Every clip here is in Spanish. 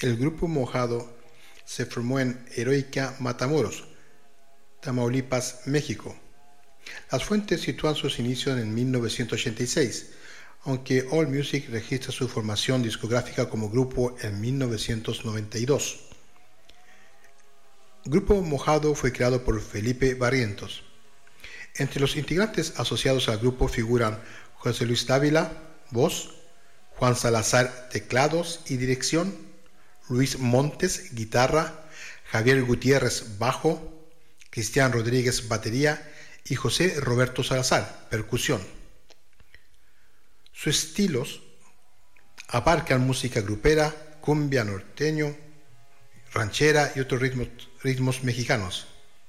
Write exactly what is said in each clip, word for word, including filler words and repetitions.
El Grupo Mojado se formó en Heroica, Matamoros, Tamaulipas, México. Las fuentes sitúan sus inicios en mil novecientos ochenta y seis, aunque AllMusic registra su formación discográfica como grupo en mil novecientos noventa y dos. Grupo Mojado fue creado por Felipe Barrientos. Entre los integrantes asociados al grupo figuran José Luis Dávila, voz, Juan Salazar, teclados y dirección, Luis Montes, guitarra, Javier Gutiérrez, bajo, Cristian Rodríguez, batería y José Roberto Salazar, percusión. Sus estilos abarcan música grupera, cumbia norteño, ranchera y otros ritmos, ritmos mexicanos.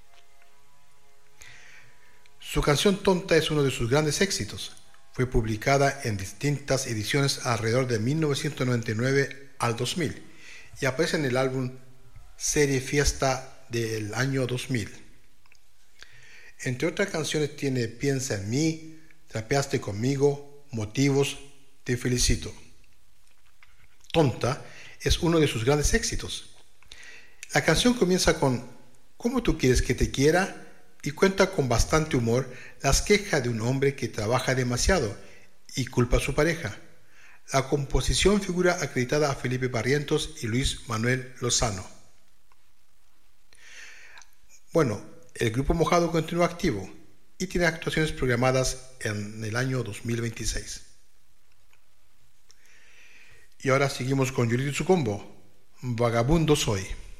Su canción Tonta es uno de sus grandes éxitos. Fue publicada en distintas ediciones alrededor de mil novecientos noventa y nueve al dos mil y aparece en el álbum Serie Fiesta del año dos mil. Entre otras canciones tiene Piensa en mí, Trapeaste conmigo, Motivos, Te felicito. Tonta es uno de sus grandes éxitos. La canción comienza con ¿Cómo tú quieres que te quiera? Y cuenta con bastante humor las quejas de un hombre que trabaja demasiado y culpa a su pareja. La composición figura acreditada a Felipe Barrientos y Luis Manuel Lozano. Bueno, el Grupo Mojado continúa activo y tiene actuaciones programadas en el año dos mil veintiséis. Y ahora seguimos con Yulito Tsukombo, Vagabundo Soy.